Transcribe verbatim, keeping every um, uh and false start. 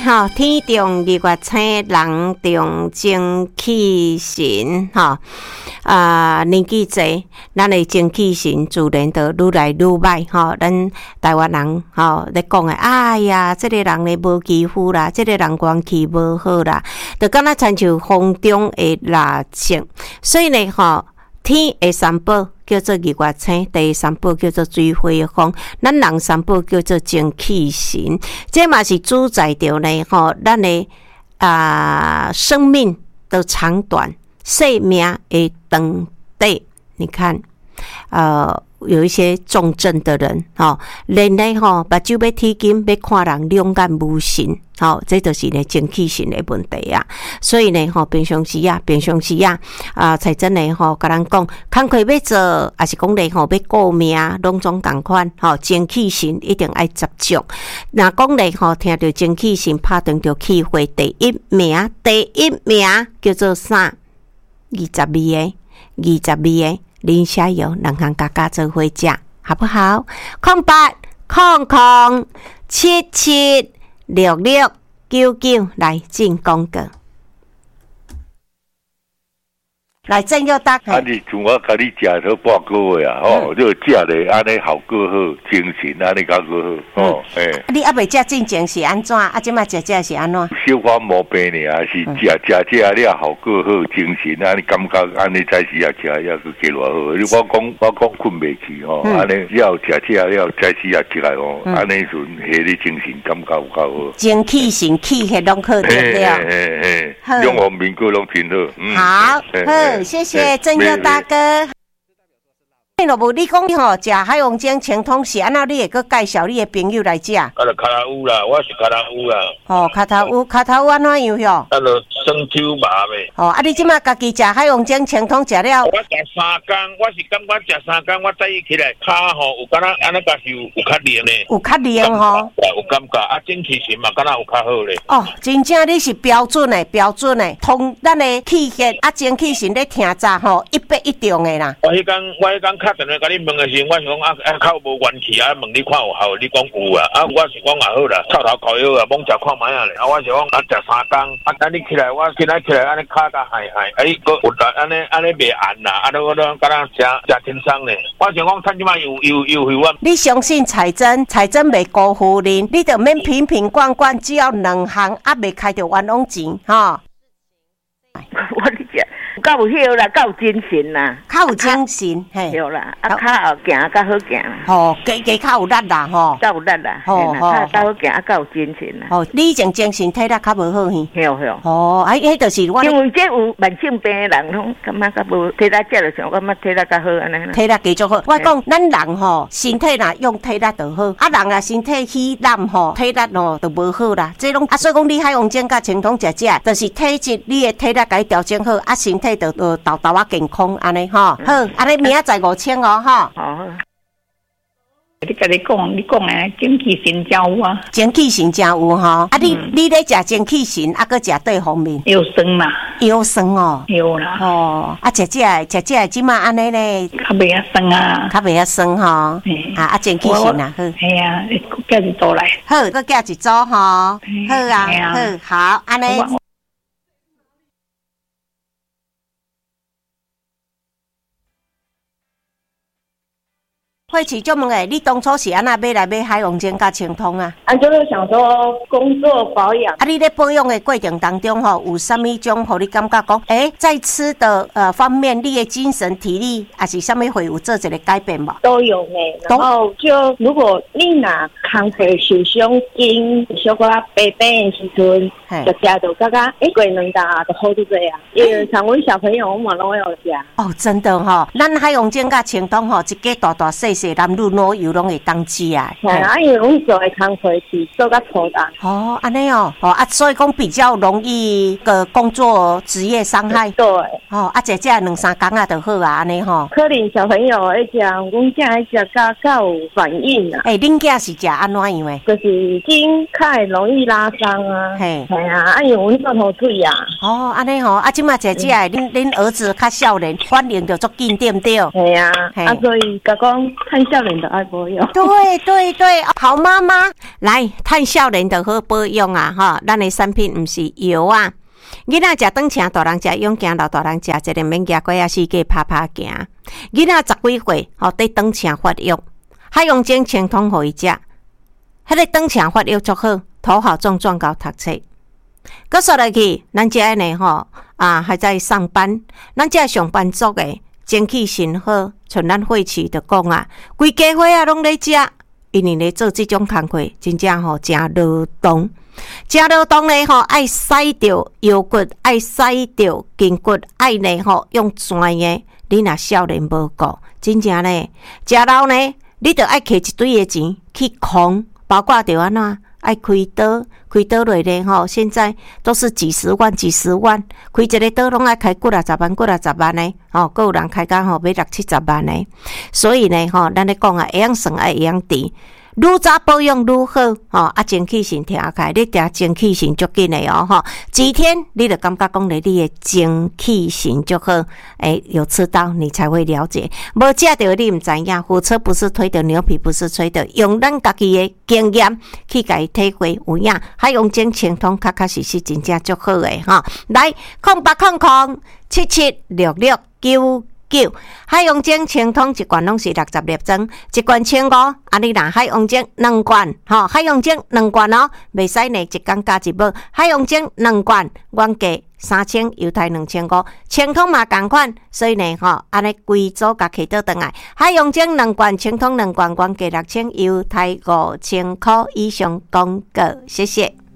吼，天重二月星，人重精气神吼。啊，年纪济，咱的精气神自然就愈来愈歹吼。咱台湾人吼咧讲诶，哎呀，这个人咧无肌肤啦，这个人元气无好啦，就敢若亲像风中的蜡烛。所以呢，吼，天的三宝叫做二月星，地三宝叫做水火风，咱人三宝叫做精气神。这嘛是主宰着呢，吼，咱的啊生命的长短。生命的长短，你看，呃，有一些重症的人，吼，连咧吼，目睭要体检，要看人两眼无神，吼，这就是呢精气神的问题啊。所以呢，吼，平常时啊，平常时啊，啊，才真呢，吼，甲人讲，工课要做，还是讲咧，吼，要顾命，拢总共款，吼，精气神一定爱十足。若讲咧，吼，听到精气神，拍断着气血第一名，第一名叫做啥？二十味的，二十味的林下油，两行加加做伙食，好不好？空八空空七七六六九九来进广告。来正要打开。 啊，你从我甲你食咗半个月啊，吼，你食咧安尼效果好，精神安尼感觉好，哦，诶。 你还未食进前是安怎？啊，即摆食食是安怎？ 小可毛病呢，还是食食食了效果好，精神安尼感觉安尼才是也食也是几偌好。你我讲我讲困袂去吼，安尼了食食了才是也起来哦，安尼阵下你精神感觉有够好。 精气神气血拢好对了。 嘿嘿嘿，两方面个拢真好。好，好，谢谢正佑大哥。若无你讲吼，食海王精清通是安怎？你会阁介绍你的朋友来食？ 啊，就卡拉乌啦，我是卡拉乌啦。 哦，卡头乌，卡头乌安怎样哟？ 啊，就生抽麻呗。 哦，啊，你即马家己食海王精清通食了？ 我食三工，我是感觉食三工，我早起起来骹吼有敢若安尼，甲是有有较灵呢。 有较灵吼。 有感觉啊，精气神嘛，敢若有较好咧。 哦，真正你是标准的，标准的，通咱的气血啊，精气神咧听早吼一百一中的啦。 我迄工我迄工敲电话甲你问的时，我是讲啊啊较无元气啊，问你看有效，你讲有啊，啊我是讲也好啦，臭头烤药啊，罔食看卖啊咧，啊我是讲啊食三工，啊等你起来，我今仔起来安尼骹甲害害，啊你个有达安尼安尼袂按啦，啊你我都敢若食食轻松咧，我想讲趁即摆有有有有啊。 你相信彩珍，彩珍袂辜负恁，你着免瓶瓶罐罐，只要两项啊，袂开着冤枉钱吼。 我你食。较有hiệu啦，较有精神啦， 较有精神，嘿， 对啦，啊，较后行较好行啦， 吼，加加较有力啦，吼， 较有力啦， 吼， 较较好行，啊，较有精神啦， 吼，你以前精神体力较无好嘿， 对对， 哦，啊，迄就是我， 因为这有慢性病的人拢感觉较无体力，食就想感觉体力较好安尼， 体力继续好。我讲咱人吼，身体若用体力就好，啊，人啊身体虚懒吼，体力吼就无好啦。这拢啊，所以讲你海王精甲清通食食，就是体质你的体力甲伊调整好，啊，身体就就豆豆啊健康安尼吼。好，安尼明仔载五千哦，吼。 好。你甲你讲，你讲诶，精气神真有啊， 精气神真有吼。啊，你你咧食精气神，啊，佮食对方面？ 腰酸嘛， 腰酸哦。 有啦。哦， 啊，食食食食即马安尼咧， 较袂遐酸啊， 较袂遐酸吼。啊啊，精气神啊，好。 系啊，寄一组来。 好，佮寄一组吼。好啊，好，好，安尼。慧琪，就问诶，你当初是安那买来买海王精甲清通啊？ 啊，就是想说工作保养。 啊，你咧保养的过程当中吼，有啥物种互你感觉讲，诶、欸，在吃的呃方面，你的精神体力，还是啥物会有做一个改变无？ 都有呢。然后就如果你若工课受伤筋，小可白白的时阵，就食到刚刚诶，过两大就好多济啊。因为像阮小朋友，我嘛拢有食。 哦，真的吼、哦，咱海王精甲清通吼，一家大大细细男女老幼拢会当吃啊。 系啊，因为阮做的工课是做甲粗重。 哦，安尼哦，哦啊，所以讲比较容易个工作职业伤害。 对。 哦，啊，食食两三工啊就好啊，安尼吼。 可能小朋友爱食，讲囝爱食较较有反应啊。 诶、欸，恁囝是食安怎样诶？ 就是筋较容易拉伤啊。 嘿， 系啊，啊用阮做好水啊。 哦，安尼吼，啊，即马食食诶，恁恁儿子较少年，反应就足紧，对毋对？ 系啊，啊，所以甲讲趁少年就爱保养。 对对对，好妈妈，来趁少年就好保养啊！吼，咱诶产品毋是药啊。囡仔食长程，大人食勇行，老大人食一个免行过啊，世界拍拍行。囡仔十几岁，吼，对长程发育，海洋精清通互伊食，迄个长程发育足好，头好壮壮高读册。搁说落去，咱遮呢吼啊，还在上班，咱遮上班族诶，精气神好，像咱会期就讲啊，规家伙啊拢咧食，因为咧做即种工课，真正吼真劳动。食劳动咧吼，爱使着腰骨，爱使着筋骨，爱呢吼用专业。你若少年无顾，真正咧食老呢，你着爱摕一堆诶钱去空，包括着安怎爱开刀，开刀落咧吼，现在都是几十万、几十万，开一个刀拢爱开几啊十万、几啊十万呢，吼，还有人开到吼要六七十万呢。所以呢吼，咱咧讲啊，会养生爱会养治。愈早保养愈好，吼啊！精气神听开，你定精气神足紧的哦，吼！几天你就感觉讲咧，你的精气神足好，诶，有吃到你才会了解，无食到你唔知影。火车不是推的，牛皮不是吹的，用咱家己的经验去甲伊体会有影。海洋精清通，确确实实真正足好诶，吼！来，空八空空七七六六九。海洋精清通一罐拢是六十粒装，一罐千五，啊你若海洋精两罐，吼，海洋精两罐哦，袂使呢一工加一包，海洋精两罐，原价三千，犹太两千五，清通嘛同款，所以呢吼，安尼规组甲起倒转来，海洋精两罐，清通两罐，原价六千，犹太五千块以上广告，谢谢。